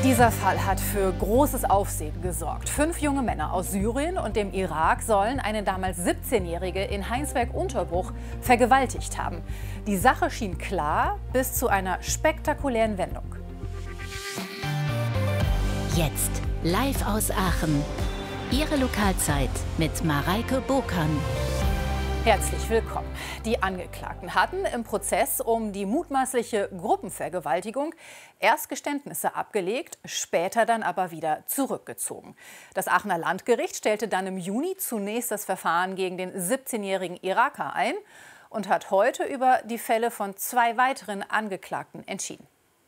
Dieser Fall hat für großes Aufsehen gesorgt. 5 junge Männer aus Syrien und dem Irak sollen eine damals 17-Jährige in Heinsberg-Unterbruch vergewaltigt haben. Die Sache schien klar bis zu einer spektakulären Wendung. Jetzt live aus Aachen. Ihre Lokalzeit mit Mareike Bokan. Herzlich willkommen. Die Angeklagten hatten im Prozess um die mutmaßliche Gruppenvergewaltigung erst Geständnisse abgelegt, später dann aber wieder zurückgezogen. Das Aachener Landgericht stellte dann im Juni zunächst das Verfahren gegen den 17-jährigen Iraker ein und hat heute über die Fälle von 2 weiteren Angeklagten entschieden.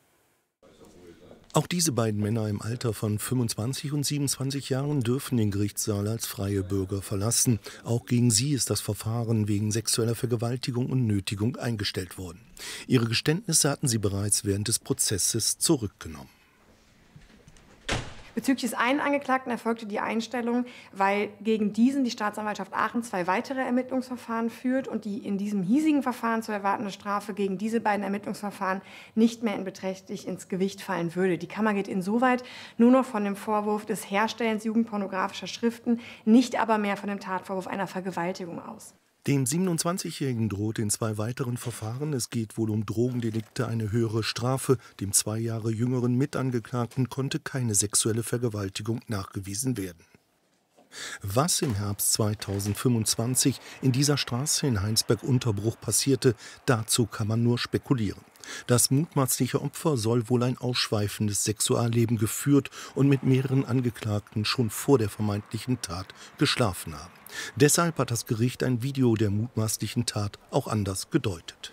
Auch diese beiden Männer im Alter von 25 und 27 Jahren dürfen den Gerichtssaal als freie Bürger verlassen. Auch gegen sie ist das Verfahren wegen sexueller Vergewaltigung und Nötigung eingestellt worden. Ihre Geständnisse hatten sie bereits während des Prozesses zurückgenommen. Bezüglich des einen Angeklagten erfolgte die Einstellung, weil gegen diesen die Staatsanwaltschaft Aachen 2 weitere Ermittlungsverfahren führt und die in diesem hiesigen Verfahren zu erwartende Strafe gegen diese beiden Ermittlungsverfahren nicht mehr beträchtlich ins Gewicht fallen würde. Die Kammer geht insoweit nur noch von dem Vorwurf des Herstellens jugendpornografischer Schriften, nicht aber mehr von dem Tatvorwurf einer Vergewaltigung aus. Dem 27-Jährigen droht in 2 weiteren Verfahren, es geht wohl um Drogendelikte, eine höhere Strafe. Dem 2 Jahre jüngeren Mitangeklagten konnte keine sexuelle Vergewaltigung nachgewiesen werden. Was im Herbst 2025 in dieser Straße in Heinsberg-Unterbruch passierte, dazu kann man nur spekulieren. Das mutmaßliche Opfer soll wohl ein ausschweifendes Sexualleben geführt und mit mehreren Angeklagten schon vor der vermeintlichen Tat geschlafen haben. Deshalb hat das Gericht ein Video der mutmaßlichen Tat auch anders gedeutet.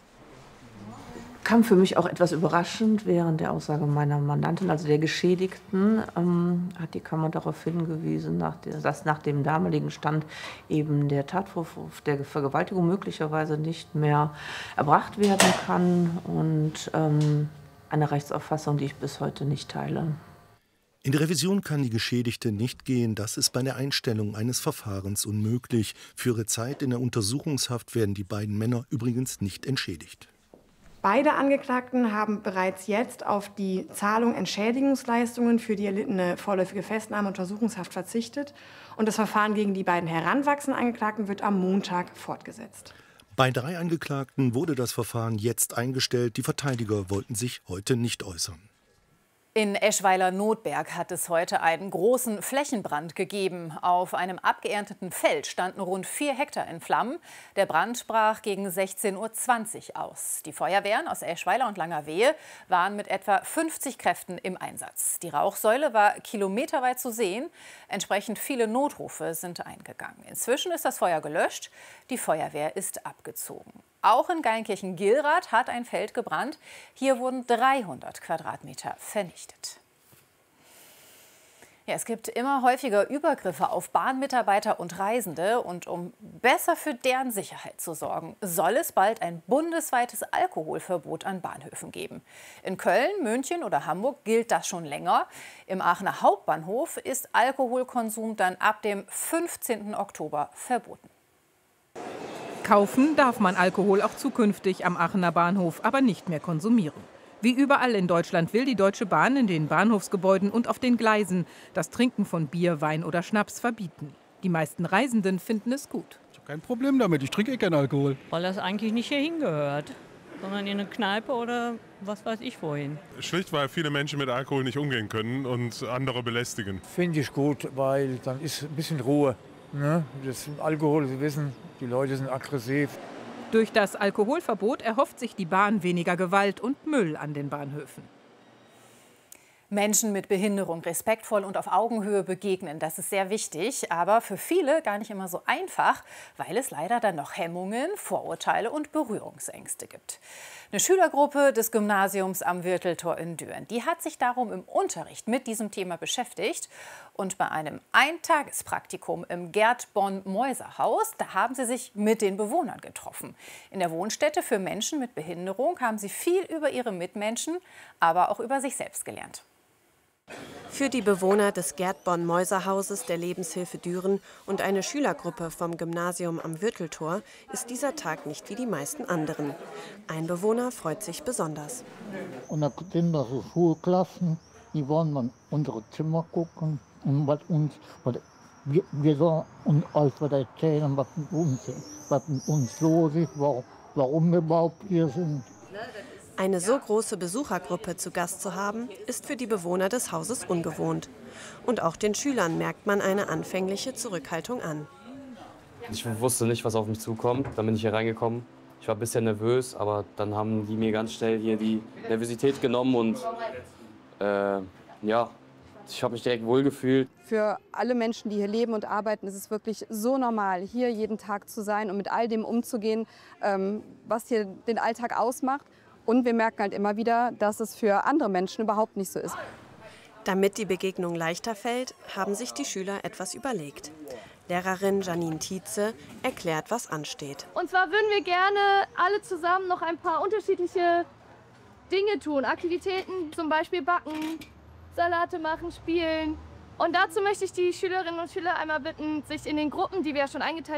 Kam für mich auch etwas überraschend während der Aussage meiner Mandantin, also der Geschädigten, hat die Kammer darauf hingewiesen, dass nach dem damaligen Stand eben der Tatvorwurf der Vergewaltigung möglicherweise nicht mehr erbracht werden kann und eine Rechtsauffassung, die ich bis heute nicht teile. In die Revision kann die Geschädigte nicht gehen. Das ist bei der Einstellung eines Verfahrens unmöglich. Für ihre Zeit in der Untersuchungshaft werden die beiden Männer übrigens nicht entschädigt. Beide Angeklagten haben bereits jetzt auf die Zahlung Entschädigungsleistungen für die erlittene vorläufige Festnahme und Untersuchungshaft verzichtet. Und das Verfahren gegen die beiden heranwachsenden Angeklagten wird am Montag fortgesetzt. Bei 3 Angeklagten wurde das Verfahren jetzt eingestellt. Die Verteidiger wollten sich heute nicht äußern. In Eschweiler-Notberg hat es heute einen großen Flächenbrand gegeben. Auf einem abgeernteten Feld standen rund 4 Hektar in Flammen. Der Brand brach gegen 16:20 Uhr aus. Die Feuerwehren aus Eschweiler und Langerwehe waren mit etwa 50 Kräften im Einsatz. Die Rauchsäule war kilometerweit zu sehen. Entsprechend viele Notrufe sind eingegangen. Inzwischen ist das Feuer gelöscht. Die Feuerwehr ist abgezogen. Auch in Geilenkirchen-Gilrath hat ein Feld gebrannt. Hier wurden 300 Quadratmeter vernichtet. Ja, es gibt immer häufiger Übergriffe auf Bahnmitarbeiter und Reisende. Und um besser für deren Sicherheit zu sorgen, soll es bald ein bundesweites Alkoholverbot an Bahnhöfen geben. In Köln, München oder Hamburg gilt das schon länger. Im Aachener Hauptbahnhof ist Alkoholkonsum dann ab dem 15. Oktober verboten. Kaufen darf man Alkohol auch zukünftig am Aachener Bahnhof, aber nicht mehr konsumieren. Wie überall in Deutschland will die Deutsche Bahn in den Bahnhofsgebäuden und auf den Gleisen das Trinken von Bier, Wein oder Schnaps verbieten. Die meisten Reisenden finden es gut. Ich habe kein Problem damit, ich trinke keinen Alkohol. Weil das eigentlich nicht hier hingehört, sondern in eine Kneipe oder was weiß ich wohin. Schlicht, weil viele Menschen mit Alkohol nicht umgehen können und andere belästigen. Finde ich gut, weil dann ist ein bisschen Ruhe. Ne? Das Alkohol, Sie wissen, die Leute sind aggressiv. Durch das Alkoholverbot erhofft sich die Bahn weniger Gewalt und Müll an den Bahnhöfen. Menschen mit Behinderung respektvoll und auf Augenhöhe begegnen, das ist sehr wichtig, aber für viele gar nicht immer so einfach, weil es leider dann noch Hemmungen, Vorurteile und Berührungsängste gibt. Eine Schülergruppe des Gymnasiums am Wirteltor in Düren, die hat sich darum im Unterricht mit diesem Thema beschäftigt. Und bei einem Eintagespraktikum im Gerd-Bonn-Meuser-Haus, da haben sie sich mit den Bewohnern getroffen. In der Wohnstätte für Menschen mit Behinderung haben sie viel über ihre Mitmenschen, aber auch über sich selbst gelernt. Für die Bewohner des Gerd-Bonn-Meuser-Hauses der Lebenshilfe Düren und eine Schülergruppe vom Gymnasium am Wirteltor ist dieser Tag nicht wie die meisten anderen. Ein Bewohner freut sich besonders. Und dann sind wir so Schulklassen Die wollen dann unsere Zimmer gucken und wir sollen uns alles erzählen, was mit uns los ist, warum wir überhaupt hier sind. Eine so große Besuchergruppe zu Gast zu haben, ist für die Bewohner des Hauses ungewohnt. Und auch den Schülern merkt man eine anfängliche Zurückhaltung an. Ich wusste nicht, was auf mich zukommt. Dann bin ich hier reingekommen. Ich war ein bisschen nervös, aber dann haben die mir ganz schnell hier die Nervosität genommen und ja, ich habe mich direkt wohlgefühlt. Für alle Menschen, die hier leben und arbeiten, ist es wirklich so normal, hier jeden Tag zu sein und mit all dem umzugehen, was hier den Alltag ausmacht. Und wir merken halt immer wieder, dass es für andere Menschen überhaupt nicht so ist. Damit die Begegnung leichter fällt, haben sich die Schüler etwas überlegt. Lehrerin Janine Tietze erklärt, was ansteht. Und zwar würden wir gerne alle zusammen noch ein paar unterschiedliche Dinge tun. Aktivitäten, zum Beispiel backen, Salate machen, spielen. Und dazu möchte ich die Schülerinnen und Schüler einmal bitten, sich in den Gruppen, die wir ja schon eingeteilt